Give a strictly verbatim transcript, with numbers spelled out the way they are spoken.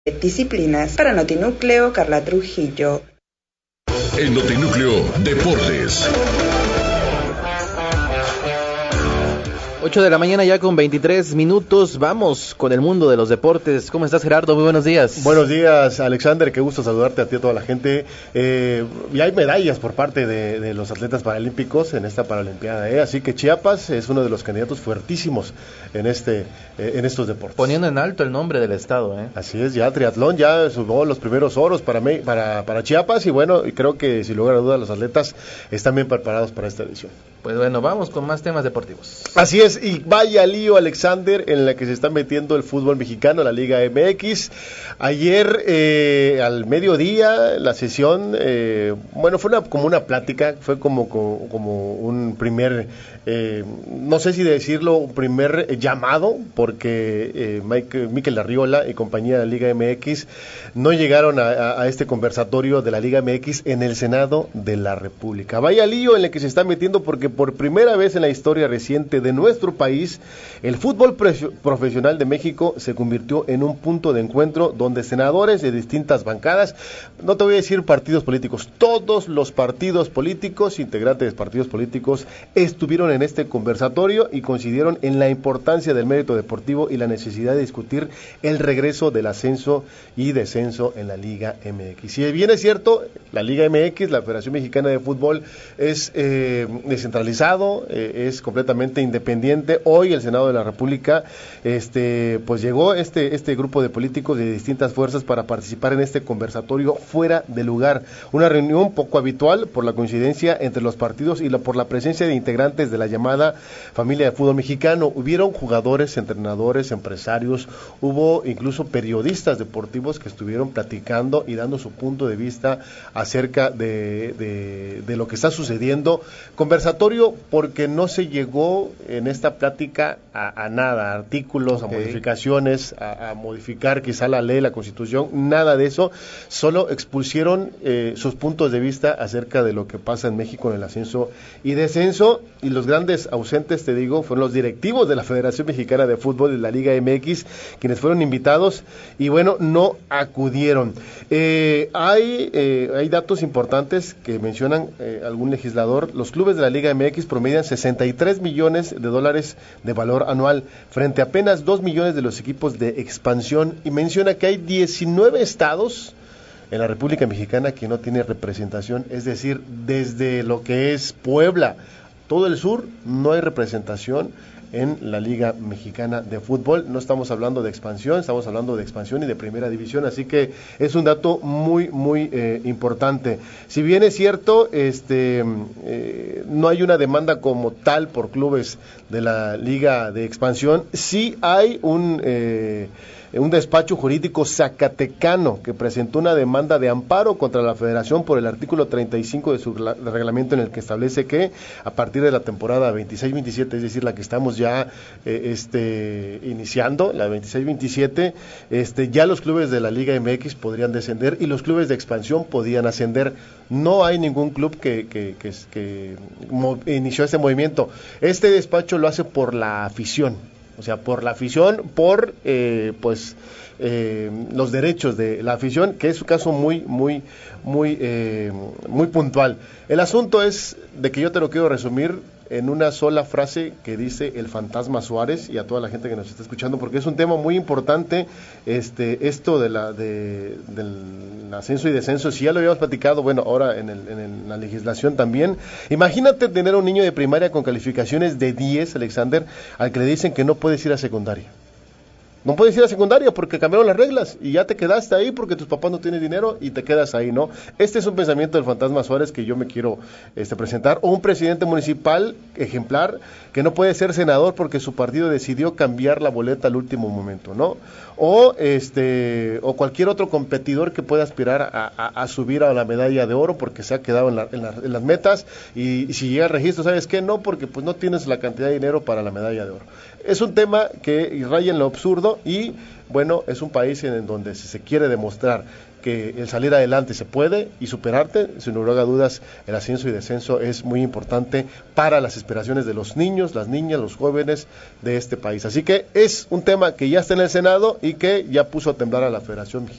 Disciplinas. Para Notinúcleo, Carla Trujillo. En Notinúcleo Deportes. ocho de la mañana ya con veintitrés minutos, vamos con el mundo de los deportes. ¿Cómo estás, Gerardo? Muy buenos días. Buenos días, Alexander, qué gusto saludarte a ti y a toda la gente. Eh, y hay medallas por parte de, de los atletas paralímpicos en esta Paralimpiada, ¿eh? Así que Chiapas es uno de los candidatos fuertísimos en este eh, en estos deportes. Poniendo en alto el nombre del estado, ¿eh? Así es, ya triatlón ya sumó los primeros oros para, para, para Chiapas y bueno, y creo que sin lugar a dudas los atletas están bien preparados para esta edición. Pues bueno, vamos con más temas deportivos. Así es, y vaya lío, Alexander, en la que se está metiendo el fútbol mexicano, la Liga M X. Ayer, eh, al mediodía, la sesión, eh, bueno, fue una, como una plática, fue como, como, como un primer, eh, no sé si decirlo, un primer llamado, porque eh, Mike, Mikel Arriola y compañía de la Liga M X no llegaron a, a, a este conversatorio de la Liga M X en el Senado de la República. Vaya lío en el que se está metiendo porque por primera vez en la historia reciente de nuestro país, el fútbol profesional de México se convirtió en un punto de encuentro donde senadores de distintas bancadas, no te voy a decir partidos políticos, todos los partidos políticos, integrantes de partidos políticos, estuvieron en este conversatorio y coincidieron en la importancia del mérito deportivo y la necesidad de discutir el regreso del ascenso y descenso en la Liga M X. Si bien es cierto, la Liga M X, la Federación Mexicana de Fútbol, es eh, descentralizada, Eh, es completamente independiente. Hoy el Senado de la República este pues llegó este este grupo de políticos de distintas fuerzas para participar en este conversatorio fuera de lugar, una reunión poco habitual por la coincidencia entre los partidos y la, por la presencia de integrantes de la llamada familia de fútbol mexicano. Hubieron jugadores, entrenadores, empresarios, hubo incluso periodistas deportivos que estuvieron platicando y dando su punto de vista acerca de, de, de lo que está sucediendo. Conversatorio porque no se llegó en esta plática a, a nada, a artículos, okay. a modificaciones, a, a modificar quizá la ley, la constitución, nada de eso, solo expusieron eh, sus puntos de vista acerca de lo que pasa en México en el ascenso y descenso, y los grandes ausentes, te digo, fueron los directivos de la Federación Mexicana de Fútbol y la Liga M X, quienes fueron invitados y bueno, no acudieron. Eh, hay, eh, hay datos importantes que mencionan eh, algún legislador. Los clubes de la Liga M X promedian sesenta y tres millones de dólares de valor anual, frente a apenas dos millones de los equipos de expansión, y menciona que hay diecinueve estados en la República Mexicana que no tiene representación, es decir, desde lo que es Puebla, todo el sur, no hay representación en la Liga Mexicana de Fútbol. No estamos hablando de expansión, estamos hablando de expansión y de primera división, así que es un dato muy, muy eh, importante. Si bien es cierto, este, eh, no hay una demanda como tal por clubes de la Liga de Expansión, sí hay un... Eh, un despacho jurídico zacatecano que presentó una demanda de amparo contra la Federación por el artículo treinta y cinco de su reglamento, en el que establece que a partir de la temporada veintiséis veintisiete, es decir, la que estamos ya eh, este, iniciando, la veintiséis veintisiete, este, ya los clubes de la Liga M X podrían descender y los clubes de expansión podían ascender. No hay ningún club que, que, que, que inició este movimiento. Este despacho lo hace por la afición. O sea, por la afición, por eh, pues eh, los derechos de la afición, que es un caso muy, muy, muy, eh, muy puntual. El asunto es de que yo te lo quiero resumir en una sola frase que dice el fantasma Suárez, y a toda la gente que nos está escuchando, porque es un tema muy importante, este, esto de la, de, del ascenso y descenso. Si ya lo habíamos platicado, bueno, ahora en, el, en, el, en la legislación también. Imagínate tener a un niño de primaria con calificaciones de diez, Alexander, al que le dicen que no puedes ir a secundaria. No puedes ir a secundaria porque cambiaron las reglas y ya te quedaste ahí porque tus papás no tienen dinero y te quedas ahí, ¿no? Este es un pensamiento del fantasma Suárez que yo me quiero este, presentar. O un presidente municipal ejemplar que no puede ser senador porque su partido decidió cambiar la boleta al último momento, ¿no? O este o cualquier otro competidor que pueda aspirar a, a, a subir a la medalla de oro porque se ha quedado en, la, en, la, en las metas y, y si llega al registro, ¿sabes qué? No, porque pues no tienes la cantidad de dinero para la medalla de oro. Es un tema que raya en lo absurdo y, bueno, es un país en donde si se quiere demostrar que el salir adelante se puede y superarte, sin lugar a dudas, el ascenso y descenso es muy importante para las aspiraciones de los niños, las niñas, los jóvenes de este país. Así que es un tema que ya está en el Senado y que ya puso a temblar a la Federación Mexicana.